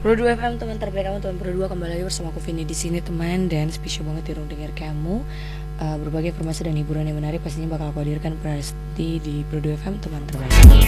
Pro2 FM, teman terbaik kamu, teman Pro2, kembali lagi bersama aku Vini di sini teman, dan spesial banget di ruang dengar kamu. Berbagai informasi dan hiburan yang menarik pastinya bakal aku hadirkan pasti di Pro2 FM, teman terbaik.